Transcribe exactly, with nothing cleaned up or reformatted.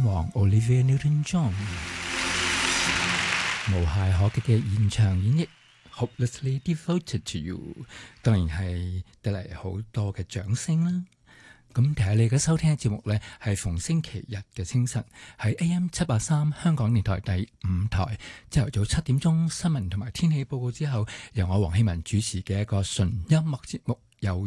天王 Olivia Newton-John 無懈可擊嘅現場演繹 Hopelessly Devoted to You， 當然係得嚟好多嘅掌聲啦。咁睇下你而家收聽嘅節目呢，係逢星期日嘅清晨喺 A M 七八三香港電台第五台，朝頭早七點鐘新聞同埋天氣報告之後，由我黃希文主持嘅一個純音樂節目。由